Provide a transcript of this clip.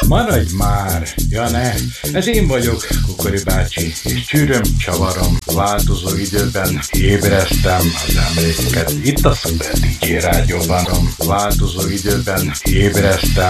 Maradj már! Ja ne! Ez én vagyok, Kukori bácsi, és csűröm, csavarom, változó időben ébresztem az emlékeket. Itt a Szuper DJ Rádióban, változó időben ébresztem